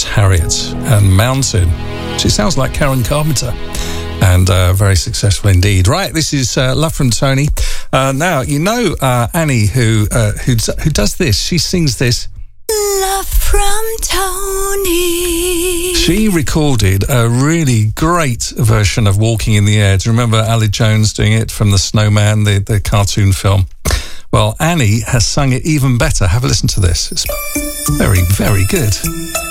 Harriet and Mountain. She sounds like Karen Carpenter, and very successful indeed. Right, this is Love from Tony. Now, you know Annie, who does this. She sings this. Love from Tony. She recorded a really great version of Walking in the Air. Do you remember Ali Jones doing it from The Snowman, the cartoon film? Well, Annie has sung it even better. Have a listen to this. It's very, very good.